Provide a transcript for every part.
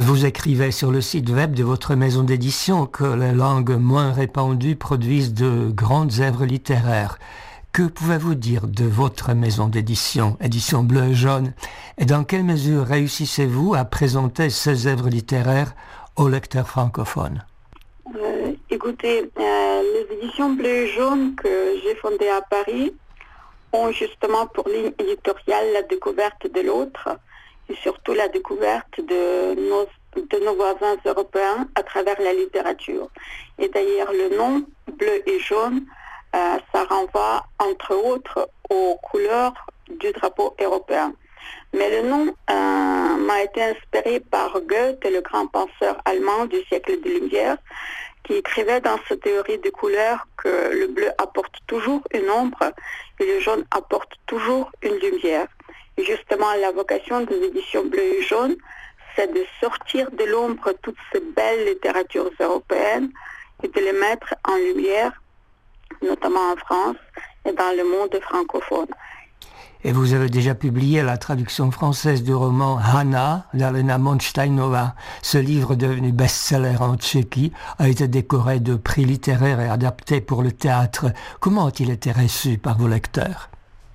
Vous écrivez sur le site web de votre maison d'édition que les langues moins répandues produisent de grandes œuvres littéraires. Que pouvez-vous dire de votre maison d'édition, Éditions Bleu et Jaune, et dans quelle mesure réussissez-vous à présenter ces œuvres littéraires aux lecteurs francophones? Écoutez, les éditions Bleu et Jaune que j'ai fondées à Paris ont justement pour ligne éditoriale la découverte de l'autre et surtout la découverte de nos voisins européens à travers la littérature. Et d'ailleurs, le nom Bleu et Jaune, ça renvoie entre autres aux couleurs du drapeau européen. Mais le nom m'a été inspiré par Goethe, le grand penseur allemand du siècle des Lumières, qui écrivait dans sa théorie des couleurs que le bleu apporte toujours une ombre et le jaune apporte toujours une lumière. Et justement, la vocation des éditions Bleu et Jaune, c'est de sortir de l'ombre toutes ces belles littératures européennes et de les mettre en lumière, notamment en France et dans le monde francophone. Et vous avez déjà publié la traduction française du roman Hana d'Alena Monštajnová. Ce livre, devenu best-seller en Tchéquie, a été décoré de prix littéraires et adapté pour le théâtre. Comment a-t-il été reçu par vos lecteurs?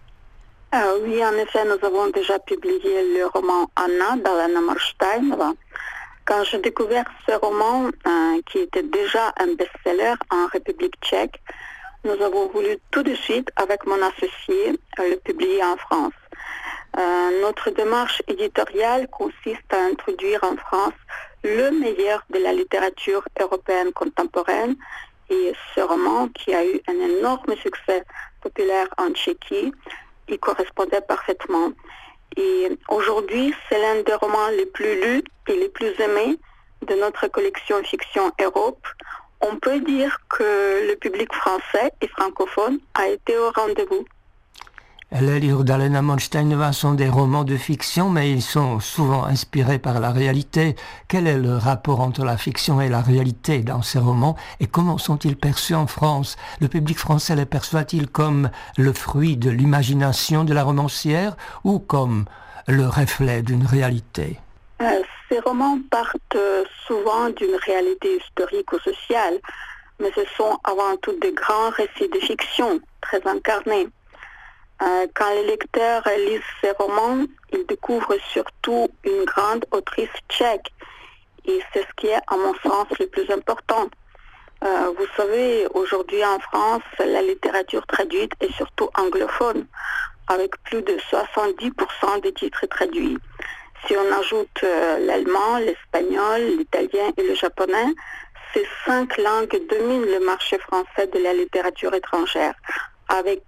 Oui, en effet, nous avons déjà publié le roman Hana d'Alena Monštajnová. Quand j'ai découvert ce roman, qui était déjà un best-seller en République tchèque, nous avons voulu tout de suite, avec mon associé, le publier en France. Notre démarche éditoriale consiste à introduire en France le meilleur de la littérature européenne contemporaine, et ce roman, qui a eu un énorme succès populaire en Tchéquie, y correspondait parfaitement. Et aujourd'hui, c'est l'un des romans les plus lus et les plus aimés de notre collection Fiction Europe. On peut dire que le public français et francophone a été au rendez-vous. Les livres d'Alena Monštajnová sont des romans de fiction, mais ils sont souvent inspirés par la réalité. Quel est le rapport entre la fiction et la réalité dans ces romans et comment sont-ils perçus en France? Le public français les perçoit-il comme le fruit de l'imagination de la romancière ou comme le reflet d'une réalité? Ces romans partent souvent d'une réalité historique ou sociale, mais ce sont avant tout de grands récits de fiction, très incarnés. Quand les lecteurs lisent ces romans, ils découvrent surtout une grande autrice tchèque, et c'est ce qui est, à mon sens, le plus important. Vous savez, aujourd'hui en France, la littérature traduite est surtout anglophone, avec plus de 70% des titres traduits. Si on ajoute l'allemand, l'espagnol, l'italien et le japonais, ces 5 langues dominent le marché français de la littérature étrangère, avec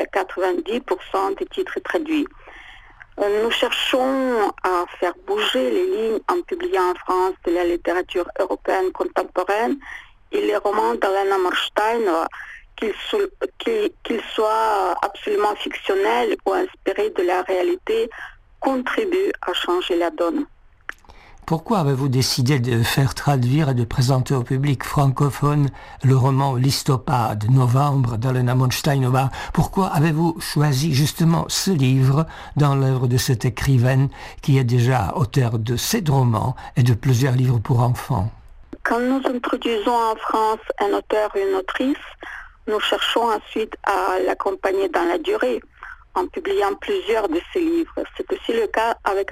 90% des titres traduits. Nous cherchons à faire bouger les lignes en publiant en France de la littérature européenne contemporaine et les romans d'Alena Monštajnová, qu'ils soient absolument fictionnels ou inspirés de la réalité, contribue à changer la donne. Pourquoi avez-vous décidé de faire traduire et de présenter au public francophone le roman Listopad, novembre d'Alena Monštajnová? Pourquoi avez-vous choisi justement ce livre dans l'œuvre de cette écrivaine qui est déjà auteure de 7 romans et de plusieurs livres pour enfants? Quand nous introduisons en France un auteur ou une autrice, nous cherchons ensuite à l'accompagner dans la durée, en publiant plusieurs de ses livres. C'est aussi le cas avec